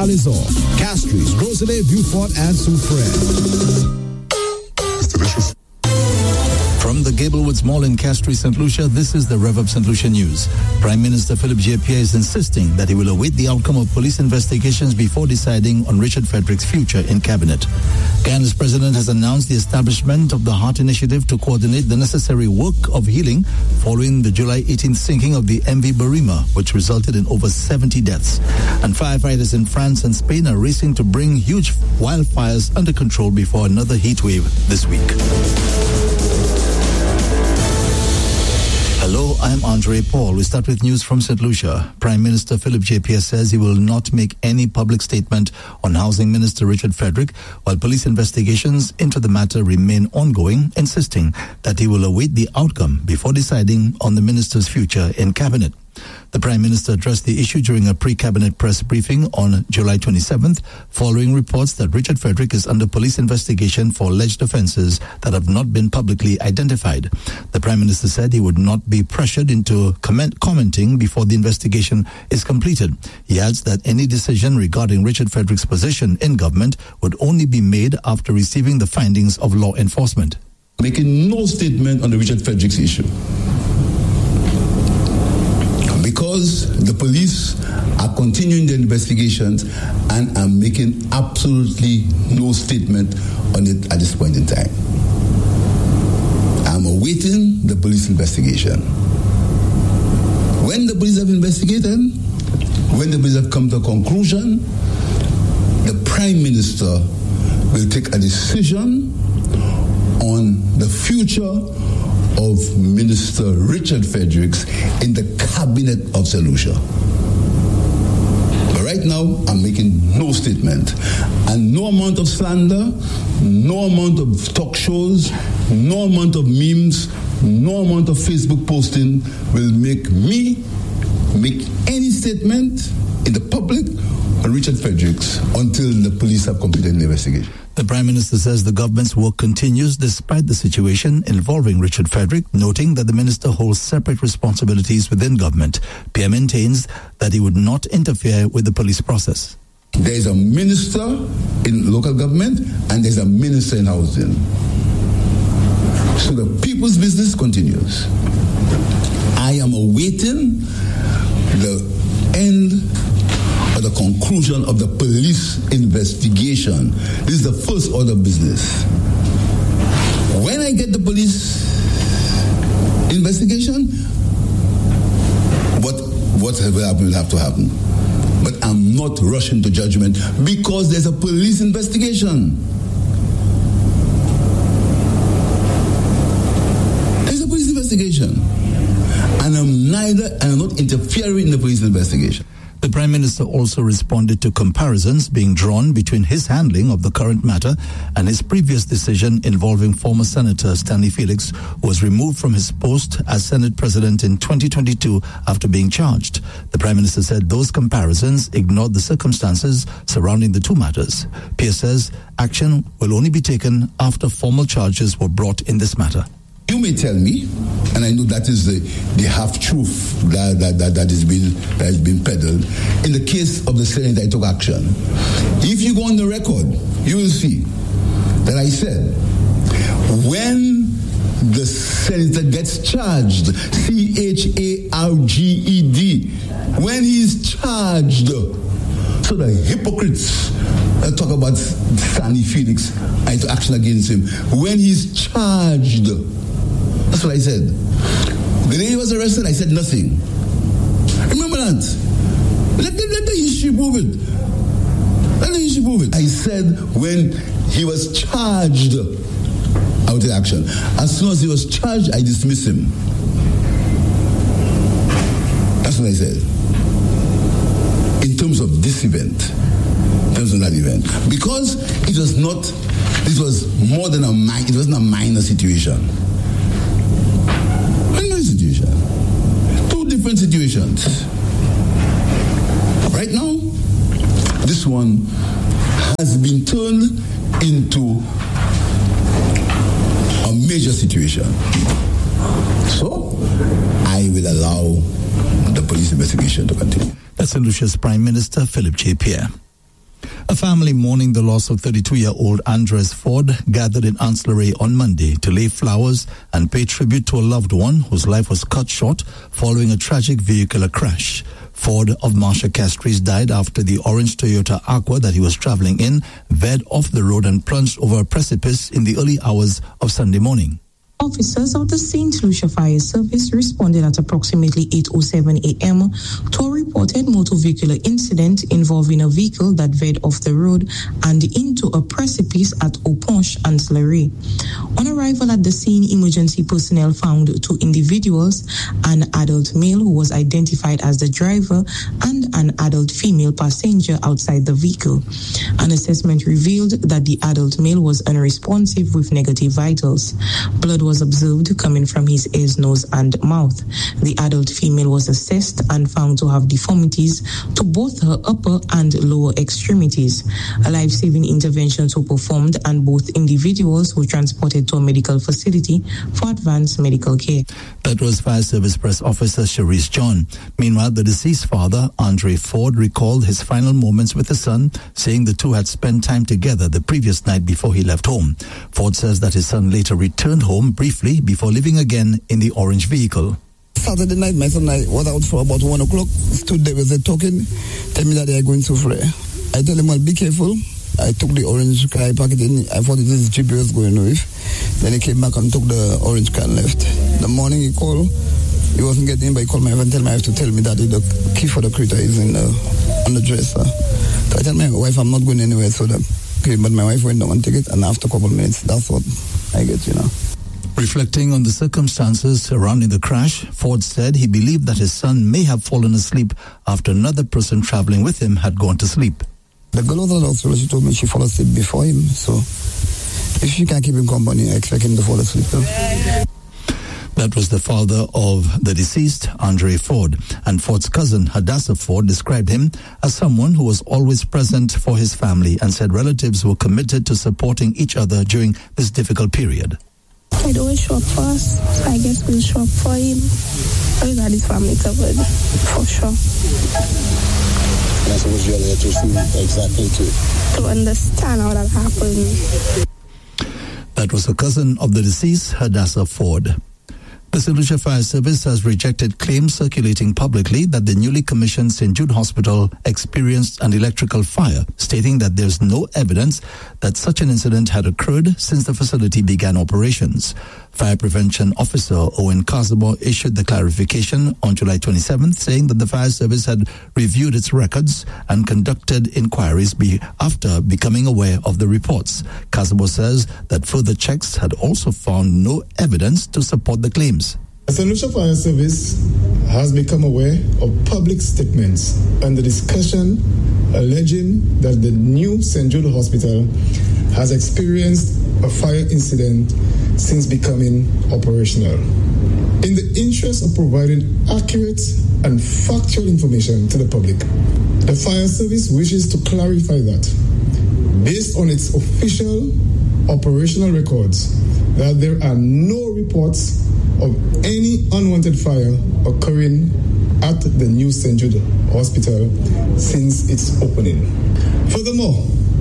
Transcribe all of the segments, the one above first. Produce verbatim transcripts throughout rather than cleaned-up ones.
Alizor, Castries, Groselet, Beaufort, and Soufrière. It's delicious. From the Gablewoods Mall in Castries, Saint Lucia, this is the Rev Up Saint Lucia News. Prime Minister Philip J. Pierre is insisting that he will await the outcome of police investigations before deciding on Richard Frederick's future in cabinet. Ghana's president has announced the establishment of the Heart Initiative to coordinate the necessary work of healing following the July eighteenth sinking of the M V Barima, which resulted in over seventy deaths. And firefighters in France and Spain are racing to bring huge wildfires under control before another heat wave this week. Hello, I'm Andre Paul. We start with news from Saint Lucia. Prime Minister Philip J. Pierre says he will not make any public statement on Housing Minister Richard Frederick, while police investigations into the matter remain ongoing, insisting that he will await the outcome before deciding on the minister's future in cabinet. The Prime Minister addressed the issue during a pre-cabinet press briefing on July twenty-seventh, following reports that Richard Frederick is under police investigation for alleged offences that have not been publicly identified. The Prime Minister said he would not be pressured into comment- commenting before the investigation is completed. He adds that any decision regarding Richard Frederick's position in government would only be made after receiving the findings of law enforcement. Making no statement on the Richard Frederick's issue, because the police are continuing their investigations and are making absolutely no statement on it at this point in time. I'm awaiting the police investigation. When the police have investigated, when the police have come to a conclusion, the Prime Minister will take a decision on the future of Minister Richard Fredericks in the cabinet of Saint Lucia. But right now, I'm making no statement. And no amount of slander, no amount of talk shows, no amount of memes, no amount of Facebook posting will make me make any statement in the public on Richard Fredericks until the police have completed the investigation. The Prime Minister says the government's work continues despite the situation involving Richard Frederick, noting that the minister holds separate responsibilities within government. Pierre maintains that he would not interfere with the police process. There is a minister in local government and there's a minister in housing. So the people's business continues. I am awaiting the end or the conclusion of the police investigation. This is the first order of business. When I get the police investigation, what whatever happen will have to happen. But I'm not rushing to judgment because there's a police investigation. There's a police investigation. And I'm neither, and I'm not interfering in the police investigation. The Prime Minister also responded to comparisons being drawn between his handling of the current matter and his previous decision involving former Senator Stanley Felix, who was removed from his post as Senate President in twenty twenty-two after being charged. The Prime Minister said those comparisons ignored the circumstances surrounding the two matters. Pierre says action will only be taken after formal charges were brought in this matter. You may tell me, and I know that is the, the half-truth that, that, that, that, is being, that has been peddled. In the case of the Senate, I took action. If you go on the record, you will see that I said, when the senator gets charged, C H A R G E D, when he is charged, so the hypocrites uh, talk about Stanley Felix, I took action against him. When he's charged, that's what I said. The day he was arrested, I said nothing. Remember that? Let the, let the history prove it. Let the history prove it. I said when he was charged, I would take action. As soon as he was charged, I dismissed him. That's what I said. In terms of this event, in terms of that event. Because it was not, it was more than a, it wasn't a minor situation. Situation. Two different situations. Right now, this one has been turned into a major situation. So, I will allow the police investigation to continue. That's Saint Lucia's Prime Minister, Philip J. Pierre. A family mourning the loss of thirty-two-year-old Andres Ford gathered in Ancillary on Monday to lay flowers and pay tribute to a loved one whose life was cut short following a tragic vehicular crash. Ford of Marcia Castries died after the orange Toyota Aqua that he was traveling in veered off the road and plunged over a precipice in the early hours of Sunday morning. Officers of the Saint Lucia Fire Service responded at approximately eight oh seven a.m. to a reported motor vehicular incident involving a vehicle that veered off the road and into a precipice at Oponche, Ancillary. On arrival at the scene, emergency personnel found two individuals, an adult male who was identified as the driver and an adult female passenger outside the vehicle. An assessment revealed that the adult male was unresponsive with negative vitals. Blood was observed coming from his ears, nose, and mouth. The adult female was assessed and found to have deformities to both her upper and lower extremities. A life-saving interventions were performed and both individuals were transported to a medical facility for advanced medical care. That was Fire Service Press Officer Cherise John. Meanwhile, the deceased father, Andre Ford, recalled his final moments with his son, saying the two had spent time together the previous night before he left home. Ford says that his son later returned home briefly before leaving again in the orange vehicle. Saturday night, my son I was out for about one o'clock, stood there with a talking, tell me that they are going to fray. I told him, well, be careful. I took the orange car, I packed it in, I thought it was G P S going with. Then he came back and took the orange car and left. The morning he called, he wasn't getting in, but he called my wife and told me I have to tell me that the key for the critter is in the, on the dresser. So I tell my wife I'm not going anywhere, so that, okay, but my wife went down and took it, and after a couple of minutes, that's what I get, you know. Reflecting on the circumstances surrounding the crash, Ford said he believed that his son may have fallen asleep after another person traveling with him had gone to sleep. The girl was at the hospital, she told me she fell asleep before him, so if she can't keep him company, I expect him to fall asleep too. That was the father of the deceased, Andre Ford. And Ford's cousin, Hadassah Ford, described him as someone who was always present for his family and said relatives were committed to supporting each other during this difficult period. I'd always show up for us, so I guess we'll show up for him. We got his family covered, for sure. And that's what you're there to see exactly to? To understand how that happened. That was a cousin of the deceased, Hadassah Ford. The Saint Lucia Fire Service has rejected claims circulating publicly that the newly commissioned Saint Jude Hospital experienced an electrical fire, stating that there's no evidence that such an incident had occurred since the facility began operations. Fire Prevention Officer Owen Casabo issued the clarification on July twenty-seventh, saying that the fire service had reviewed its records and conducted inquiries be after becoming aware of the reports. Casabo says that further checks had also found no evidence to support the claims. The Saint Lucia Fire Service has become aware of public statements and the discussion alleging that the new Saint Jude Hospital has experienced a fire incident since becoming operational. In the interest of providing accurate and factual information to the public, the Fire Service wishes to clarify that, based on its official operational records, that there are no reports of any unwanted fire occurring at the new Saint Jude Hospital since its opening. Furthermore,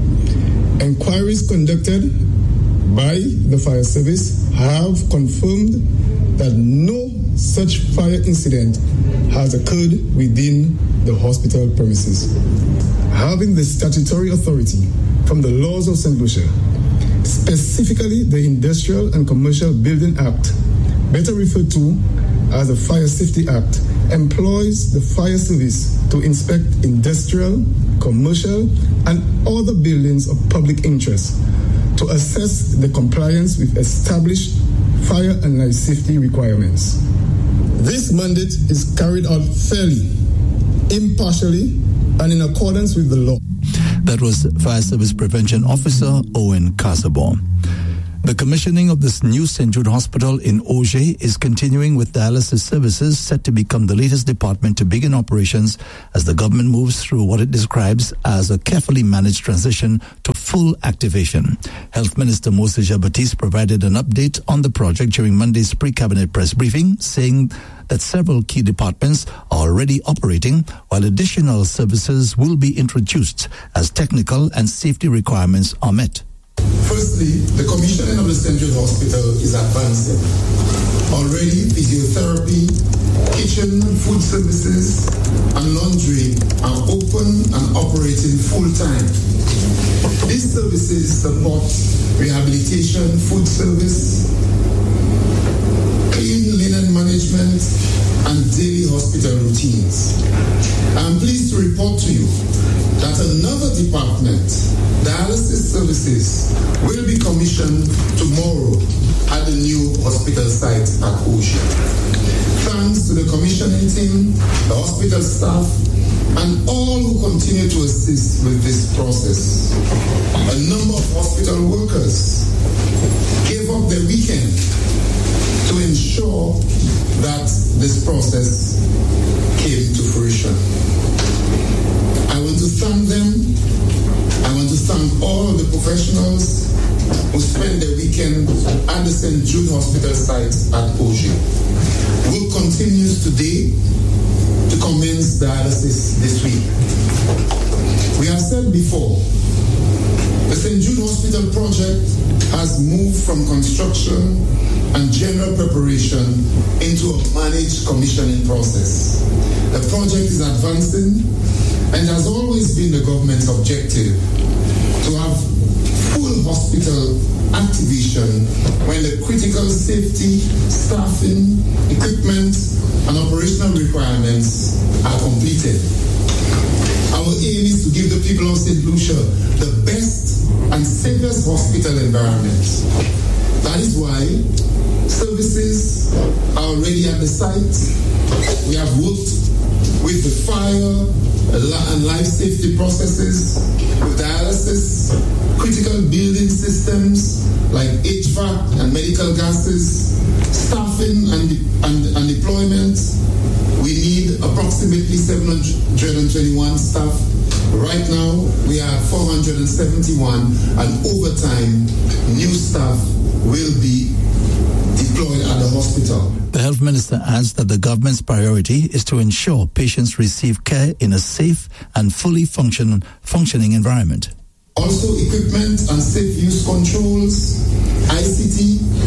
inquiries conducted by the fire service have confirmed that no such fire incident has occurred within the hospital premises. Having the statutory authority from the laws of Saint Lucia, specifically the Industrial and Commercial Building Act, better referred to as the Fire Safety Act, employs the fire service to inspect industrial, commercial, and other buildings of public interest to assess the compliance with established fire and life safety requirements. This mandate is carried out fairly, impartially, and in accordance with the law. That was Fire Service Prevention Officer Owen Casabo. The commissioning of this new Saint Jude Hospital in Auger is continuing, with dialysis services set to become the latest department to begin operations as the government moves through what it describes as a carefully managed transition to full activation. Health Minister Moses Jabatis provided an update on the project during Monday's pre-cabinet press briefing, saying that several key departments are already operating, while additional services will be introduced as technical and safety requirements are met. Firstly, the commissioning of the Saint Jude Hospital is advancing. Already, physiotherapy, kitchen, food services, and laundry are open and operating full-time. These services support rehabilitation, food service, clean linen management, and daily hospital routines. I am pleased to report to you that another department, dialysis services, will be commissioned tomorrow at the new hospital site at Auger. Thanks to the commissioning team, the hospital staff, and all who continue to assist with this process. A number of hospital workers gave up their weekend to ensure that this process came to fruition. I want to thank them. I want to thank all of the professionals who spend their weekend at the Saint Jude Hospital site at Auger. Work continues today to commence dialysis this week. We have said before, the Saint Jude Hospital project has moved from construction and general preparation into a managed commissioning process. The project is advancing and has always been the government's objective to have full hospital activation when the critical safety, staffing, equipment, and operational requirements are completed. Our aim is to give the people of Saint Lucia the best and safest hospital environment. That is why services are already at the site. We have worked with the fire and life safety processes, with dialysis, critical building systems like H V A C and medical gases, staffing and, and, and deployment. We need approximately seven hundred twenty-one staff. Right now, we are at four hundred seventy-one, and over time, new staff will be deployed at the hospital. The health minister adds that the government's priority is to ensure patients receive care in a safe and fully function, functioning environment. Also, equipment and safe use controls, I C T,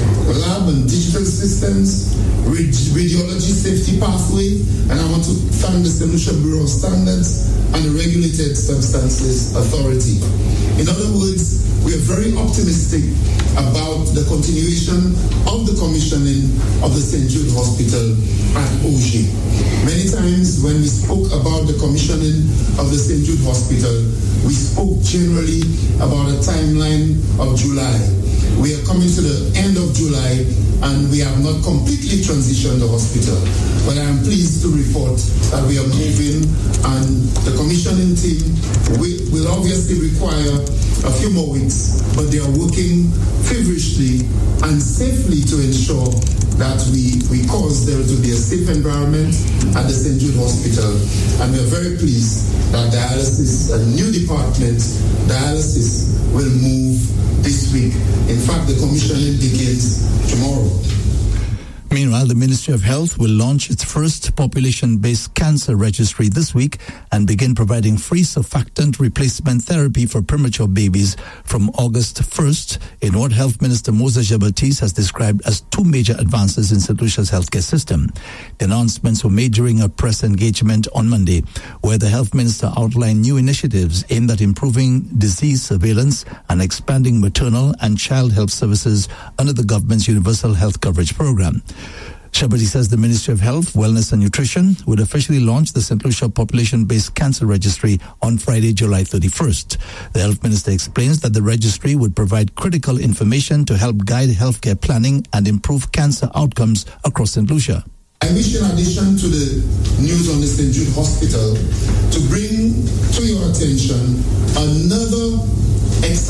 lab and digital systems, radiology safety pathway, and I want to thank the Saint Lucia Bureau of Standards and the Regulated Substances Authority. In other words, we are very optimistic about the continuation of the commissioning of the Saint Jude Hospital at Auger. Many times when we spoke about the commissioning of the Saint Jude Hospital, we spoke generally about a timeline of July. We are coming to the end of July and we have not completely transitioned the hospital. But I am pleased to report that we are moving, and the commissioning team will, will obviously require a few more weeks, but they are working feverishly and safely to ensure that we, we cause there to be a safe environment at the Saint Jude Hospital. And we are very pleased that dialysis, a new department, dialysis, will move this week. In fact, the commissioning begins tomorrow. Meanwhile, the Ministry of Health will launch its first population-based cancer registry this week and begin providing free surfactant replacement therapy for premature babies from August first in what Health Minister Moses Jabatis has described as two major advances in Saint Lucia's healthcare system. The announcements were made during a press engagement on Monday, where the Health Minister outlined new initiatives aimed at improving disease surveillance and expanding maternal and child health services under the government's Universal Health Coverage Program. Shabadi says the Ministry of Health, Wellness and Nutrition would officially launch the Saint Lucia Population-Based Cancer Registry on Friday, July thirty-first. The Health Minister explains that the registry would provide critical information to help guide healthcare planning and improve cancer outcomes across Saint Lucia. I wish, in addition to the news on the Saint Jude Hospital, to bring to your attention another exciting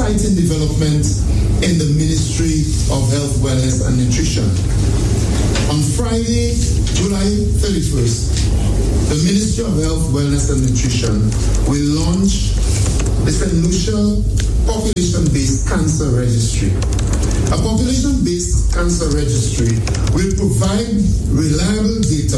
exciting development in the Ministry of Health, Wellness and Nutrition. On Friday, July thirty-first, the Ministry of Health, Wellness and Nutrition will launch the Saint Lucia Population-Based Cancer Registry. A population-based cancer registry will provide reliable data,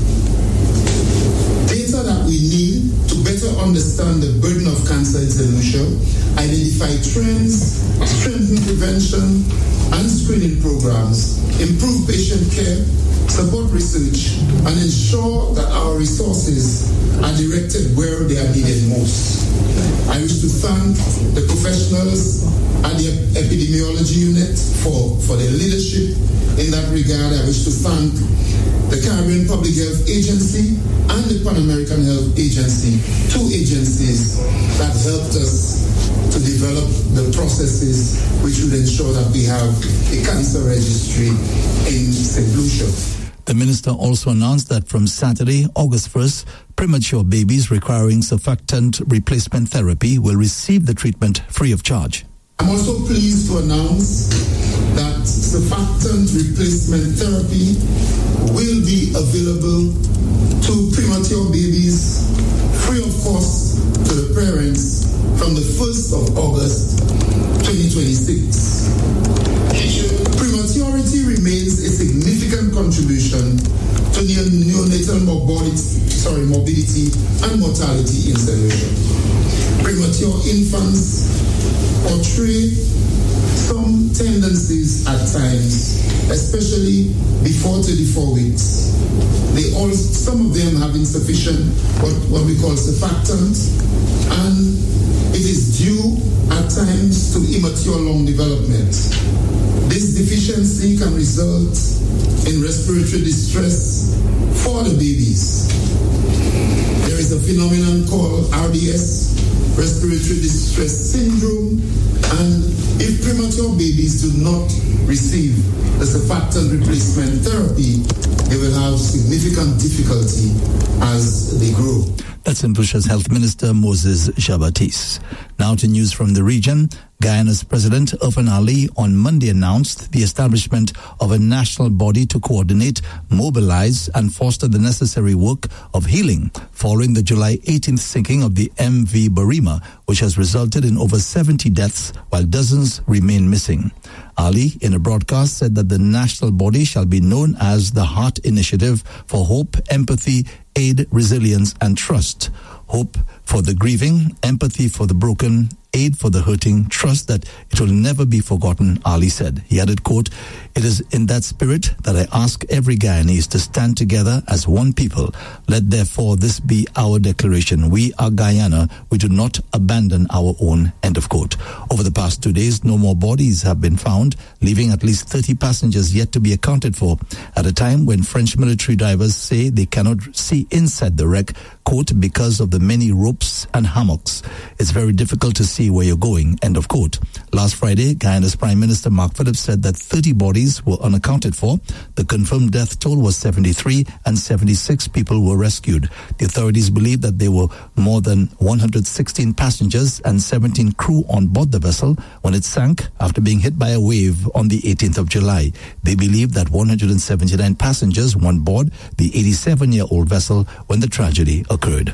data that we need to better understand the burden of cancer in Saint Lucia, identify trends, strengthen prevention and screening programs, improve patient care, support research, and ensure that our resources are directed where they are needed most. I wish to thank the professionals at the epidemiology unit for, for their leadership in that regard. I wish to thank the Caribbean Public Health Agency and the Pan American Health Agency, two agencies that helped us to develop the processes which would ensure that we have a cancer registry in Saint Lucia. The minister also announced that from Saturday, August first, premature babies requiring surfactant replacement therapy will receive the treatment free of charge. I'm also pleased to announce that surfactant replacement therapy will be available to premature babies free of cost to the parents from the first of August twenty twenty-six. Prematurity remains a significant contribution to neonatal morbidity, sorry, morbidity and mortality in Saint Lucia. Premature infants portray some tendencies at times, especially before thirty-four weeks. They all, some of them have insufficient what, what we call surfactant, and it is due at times to immature lung development. This deficiency can result in respiratory distress for the babies. There is a phenomenon called R D S, respiratory distress syndrome, and if premature babies do not receive the surfactant replacement therapy, they will have significant difficulty as they grow. That's Saint Lucia's Health Minister Moses Jabatis. Now to news from the region. Guyana's President Irfaan Ali on Monday announced the establishment of a national body to coordinate, mobilize and foster the necessary work of healing following the July eighteenth sinking of the M V Barima, which has resulted in over seventy deaths while dozens remain missing. Ali, in a broadcast, said that the national body shall be known as the Heart Initiative for Hope, Empathy, Aid, Resilience and Trust. Hope for the grieving, empathy for the broken, aid for the hurting, trust that it will never be forgotten, Ali said. He added, quote, "It is in that spirit that I ask every Guyanese to stand together as one people. Let therefore this be our declaration. We are Guyana. We do not abandon our own," end of quote. Over the past two days, no more bodies have been found, leaving at least thirty passengers yet to be accounted for, at a time when French military divers say they cannot see inside the wreck, quote, "because of the many ropes and hammocks. It's very difficult to see where you're going," end of quote. Last Friday, Guyana's Prime Minister Mark Phillips said that thirty bodies were unaccounted for. The confirmed death toll was seventy-three and seventy-six people were rescued. The authorities believe that there were more than one hundred sixteen passengers and seventeen crew on board the vessel when it sank after being hit by a wave on the eighteenth of July. They believe that one hundred seventy-nine passengers were on board the eighty-seven-year-old vessel when the tragedy occurred.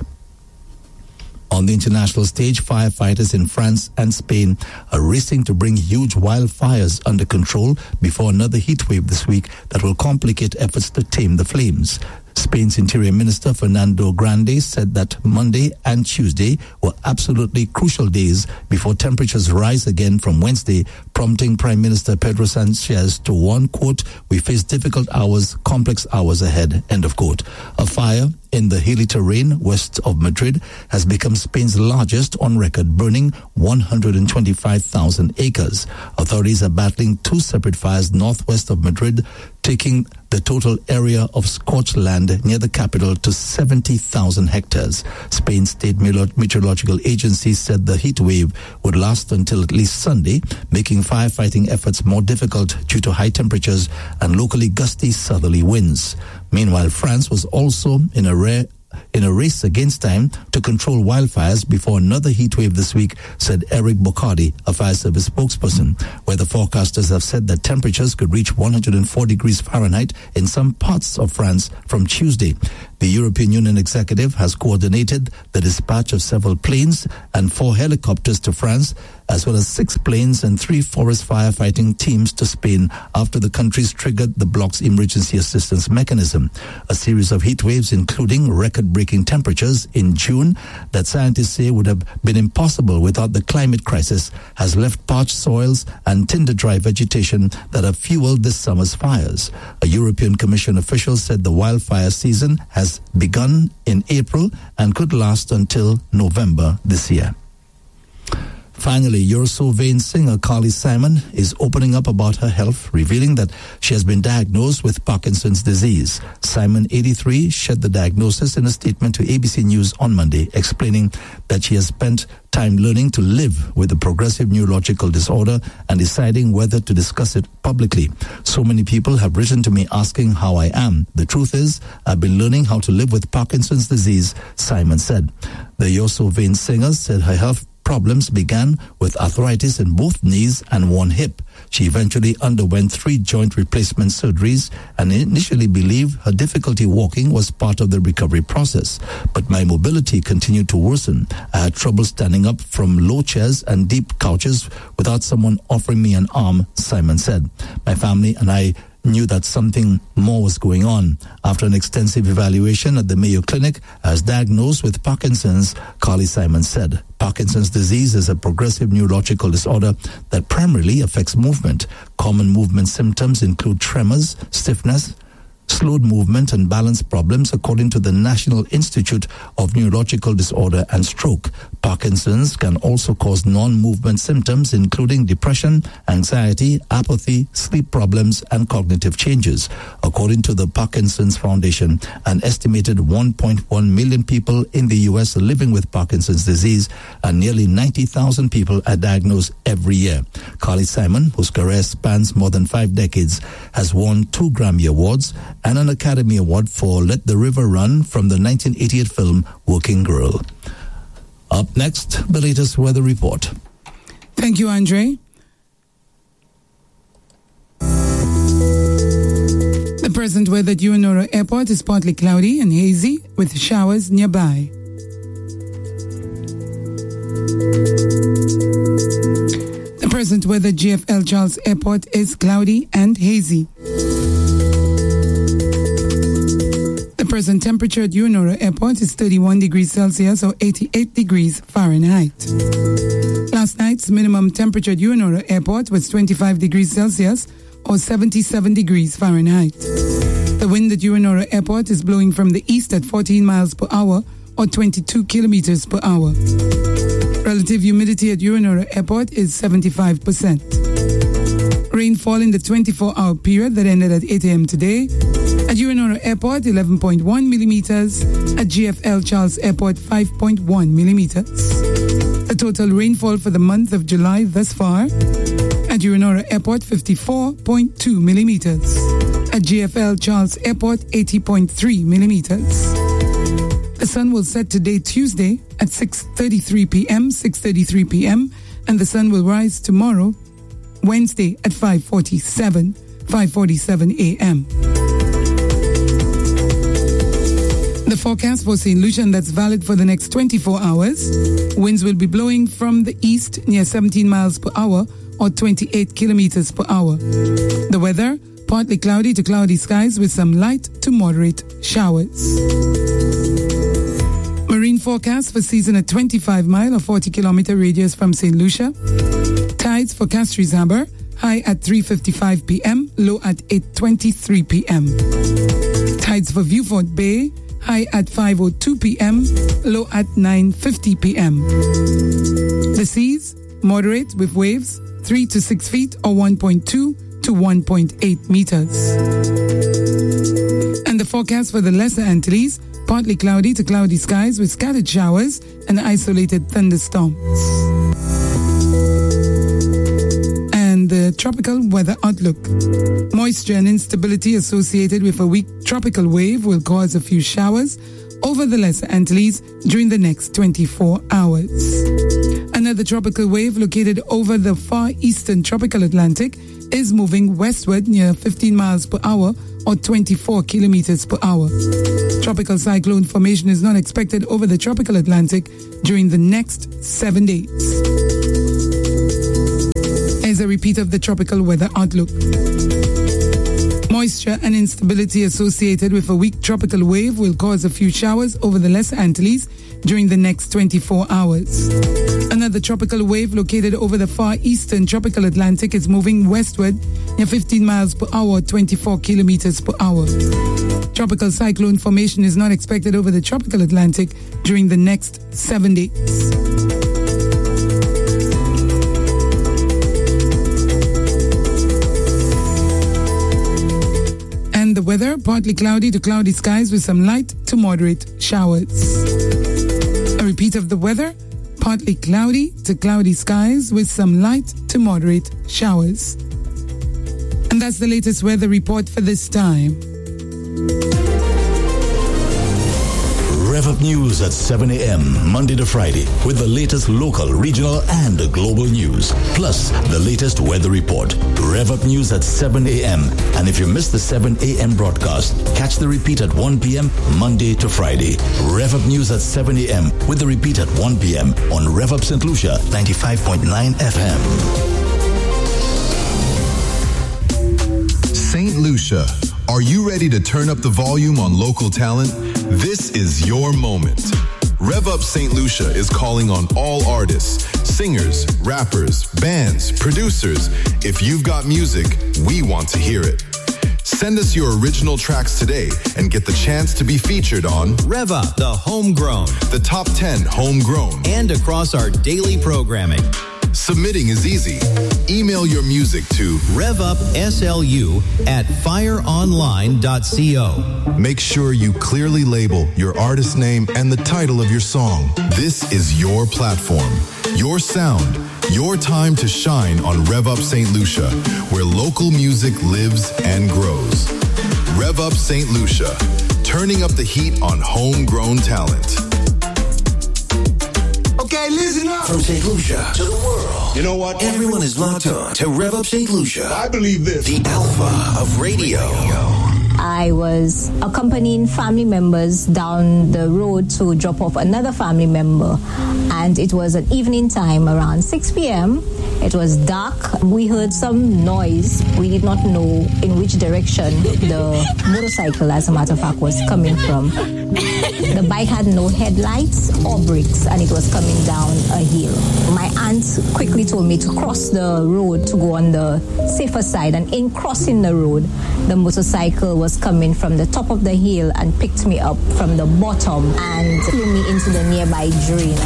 On the international stage, firefighters in France and Spain are racing to bring huge wildfires under control before another heat wave this week that will complicate efforts to tame the flames. Spain's Interior Minister Fernando Grande said that Monday and Tuesday were absolutely crucial days before temperatures rise again from Wednesday, prompting Prime Minister Pedro Sanchez to warn, quote, "We face difficult hours, complex hours ahead," end of quote. A fire in the hilly terrain west of Madrid has become Spain's largest on record, burning one hundred twenty-five thousand acres. Authorities are battling two separate fires northwest of Madrid, taking the total area of scorched land near the capital to seventy thousand hectares. Spain's state meteorological agency said the heat wave would last until at least Sunday, making firefighting efforts more difficult due to high temperatures and locally gusty southerly winds. Meanwhile, France was also in a rare in a race against time to control wildfires before another heat wave this week, said Eric Bocardi, a fire service spokesperson. Weather forecasters have said that temperatures could reach one hundred four degrees Fahrenheit in some parts of France from Tuesday. The European Union executive has coordinated the dispatch of several planes and four helicopters to France, as well as six planes and three forest firefighting teams to Spain after the countries triggered the bloc's emergency assistance mechanism. A series of heat waves, including record-breaking temperatures in June that scientists say would have been impossible without the climate crisis, has left parched soils and tinder-dry vegetation that have fueled this summer's fires. A European Commission official said the wildfire season has begun in April and could last until November this year. Finally, Eurosylvain singer Carly Simon is opening up about her health, revealing that she has been diagnosed with Parkinson's disease. Simon, eighty-three, shared the diagnosis in a statement to A B C News on Monday, explaining that she has spent time learning to live with a progressive neurological disorder and deciding whether to discuss it publicly. So many people have written to me asking how I am. The truth is, I've been learning how to live with Parkinson's disease, Simon said. The Eurosylvain singer said her health problems began with arthritis in both knees and one hip. She eventually underwent three joint replacement surgeries and initially believed her difficulty walking was part of the recovery process. But my mobility continued to worsen. I had trouble standing up from low chairs and deep couches without someone offering me an arm, Simon said. My family and I knew that something more was going on. After an extensive evaluation at the Mayo Clinic, I was diagnosed with Parkinson's, Carly Simon said. Parkinson's disease is a progressive neurological disorder that primarily affects movement. Common movement symptoms include tremors, stiffness, slowed movement and balance problems, according to the National Institute of Neurological Disorder and Stroke. Parkinson's can also cause non-movement symptoms, including depression, anxiety, apathy, sleep problems, and cognitive changes. According to the Parkinson's Foundation, an estimated one point one million people in the U S are living with Parkinson's disease, and nearly ninety thousand people are diagnosed every year. Carly Simon, whose career spans more than five decades, has won two Grammy Awards and an Academy Award for Let the River Run from the nineteen eighty-eight film Working Girl. Up next, the latest weather report. Thank you, Andre. The present weather at Uenoro Airport is partly cloudy and hazy with showers nearby. The present weather at G F L Charles Airport is cloudy and hazy. The present temperature at Uenoro Airport is thirty-one degrees Celsius or eighty-eight degrees Fahrenheit. Last night's minimum temperature at Uenoro Airport was twenty-five degrees Celsius or seventy-seven degrees Fahrenheit. The wind at Uenoro Airport is blowing from the east at fourteen miles per hour or twenty-two kilometers per hour. Relative humidity at Uenoro Airport is seventy-five percent. Rainfall in the twenty-four hour period that ended at eight a.m. today. At Uenoro Airport, eleven point one millimeters. At G F L Charles Airport, five point one millimeters. The total rainfall for the month of July thus far. At Uenoro Airport, fifty-four point two millimeters. At G F L Charles Airport, eighty point three millimeters. The sun will set today, Tuesday, at six thirty-three p.m., six thirty-three p.m., and the sun will rise tomorrow, Wednesday, at five forty-seven, five forty-seven a.m. The forecast for Saint Lucia, and that's valid for the next twenty-four hours. Winds will be blowing from the east near seventeen miles per hour or twenty-eight kilometers per hour. The weather, partly cloudy to cloudy skies with some light to moderate showers. Marine forecast for season at twenty-five mile or forty kilometer radius from Saint Lucia. Tides for Castries Harbour, high at three fifty-five p.m., low at eight twenty-three p.m. Tides for Viewfort Bay, high at five oh two p.m., low at nine fifty p.m. The seas, moderate with waves three to six feet or one point two to one point eight meters. And the forecast for the Lesser Antilles, partly cloudy to cloudy skies with scattered showers and isolated thunderstorms. And the tropical weather outlook. Moisture and instability associated with a weak tropical wave will cause a few showers, over the Lesser Antilles during the next twenty-four hours. Another tropical wave located over the far eastern tropical Atlantic is moving westward near fifteen miles per hour or twenty-four kilometers per hour. Tropical cyclone formation is not expected over the tropical Atlantic during the next seven days. As a repeat of the tropical weather outlook. Moisture and instability associated with a weak tropical wave will cause a few showers over the Lesser Antilles during the next twenty-four hours. Another tropical wave located over the far eastern tropical Atlantic is moving westward near fifteen miles per hour, twenty-four kilometers per hour. Tropical cyclone formation is not expected over the tropical Atlantic during the next seven days. The weather, partly cloudy to cloudy skies with some light to moderate showers. A repeat of the weather, partly cloudy to cloudy skies with some light to moderate showers. And that's the latest weather report for this time. Rev Up News at seven a.m. Monday to Friday with the latest local, regional, and global news. Plus, the latest weather report. Rev Up News at seven a.m. And if you missed the seven a.m. broadcast, catch the repeat at one p.m. Monday to Friday. Rev Up News at seven a.m. with the repeat at one p.m. on Rev Up Saint Lucia ninety-five point nine F M. Saint Lucia, are you ready to turn up the volume on local talent? This is your moment. Rev Up Saint Lucia is calling on all artists, singers, rappers, bands, producers. If you've got music, we want to hear it. Send us your original tracks today and get the chance to be featured on Rev Up, the Homegrown, the top ten Homegrown, and across our daily programming. Submitting is easy. Email your music to revupslu at fireonline dot co. Make sure you clearly label your artist name and the title of your song. This is your platform, your sound, your time to shine on Rev Up Saint Lucia, where local music lives and grows. Rev Up Saint Lucia, turning up the heat on homegrown talent. Okay, listen up. From Saint Lucia to the world. You know what? Everyone is locked on to Rev Up Saint Lucia. I believe this. The alpha of radio. I was accompanying family members down the road to drop off another family member. And it was an evening time around six p.m. It was dark. We heard some noise. We did not know in which direction the motorcycle, as a matter of fact, was coming from. The bike had no headlights or brakes, and it was coming down a hill. My aunt quickly told me to cross the road to go on the safer side, and in crossing the road, the motorcycle was coming from the top of the hill and picked me up from the bottom and threw me into the nearby drain.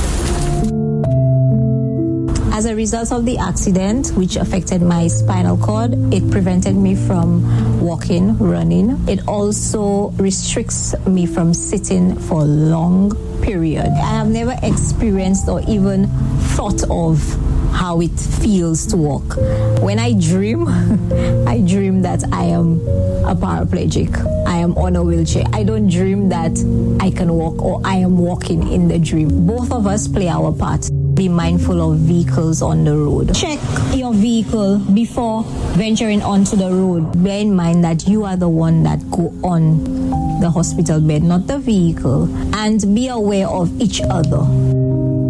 As a result of the accident, which affected my spinal cord, it prevented me from walking, running. It also restricts me from sitting for a long period. I have never experienced or even thought of how it feels to walk. When I dream, I dream that I am a paraplegic. I am on a wheelchair. I don't dream that I can walk or I am walking in the dream. Both of us play our part. Be mindful of vehicles on the road. Check your vehicle before venturing onto the road. Bear in mind that you are the one that go on the hospital bed, not the vehicle. And be aware of each other.